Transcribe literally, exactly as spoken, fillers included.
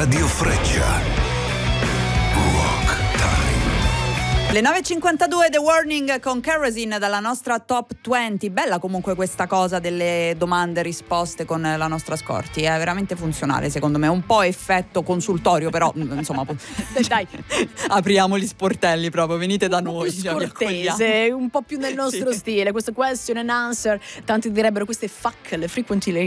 Radio Freccia. Le nove e cinquantadue, The Warning con Kerosene dalla nostra Top venti. Bella comunque questa cosa delle domande e risposte con la nostra Scorti, è veramente funzionale secondo me, un po' effetto consultorio, però insomma dai, apriamo gli sportelli proprio, venite da noi, più scortese, un po' più nel nostro sì. stile, questo question and answer, tanti direbbero queste F A Q, le frequently